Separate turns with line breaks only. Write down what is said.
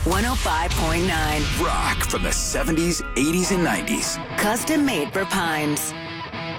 105.9.
Rock from the 70s, 80s, and 90s.
Custom made for Pines.